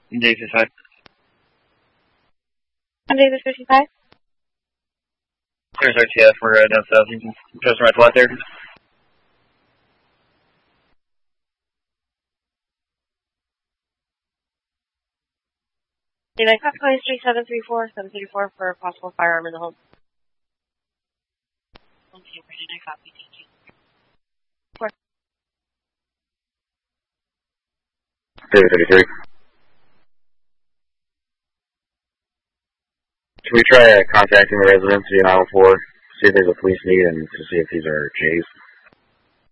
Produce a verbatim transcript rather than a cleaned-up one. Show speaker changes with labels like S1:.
S1: Davis fifty-five.
S2: I'm Davis fifty-five.
S1: There's R T F. We're uh, down south. You can just right flat there.
S2: Daylight Crosswise three seven three four, seven three four for a possible firearm in the home. Okay, Brandon, I copy. Thank you. Four.
S3: Davis thirty-three. Can we try uh, contacting the residents via nine one four, see if there's a police need, and to see if these are J's?